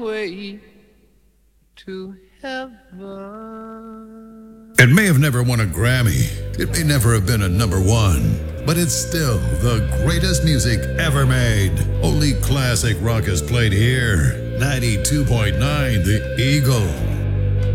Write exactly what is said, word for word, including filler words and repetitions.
way to heaven. It may have never won a Grammy. It may never have been a number one. But it's still the greatest music ever made. Only classic rock is played here. ninety-two point nine The Eagle.